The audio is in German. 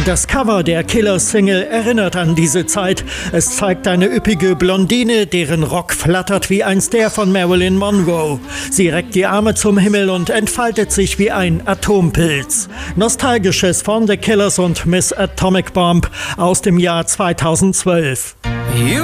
Das Cover der Killers-Single erinnert an diese Zeit. Es zeigt eine üppige Blondine, deren Rock flattert wie einst der von Marilyn Monroe. Sie reckt die Arme zum Himmel und entfaltet sich wie ein Atompilz. Nostalgisches von The Killers und Miss Atomic Bomb aus dem Jahr 2012.